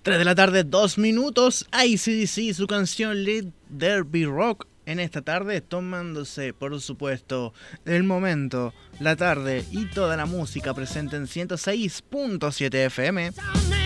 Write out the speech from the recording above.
3 de la tarde, 2 minutos. AC/DC, su canción Let There Be Rock. En esta tarde, tomándose, por supuesto, el momento, la tarde y toda la música presente en 106.7 FM.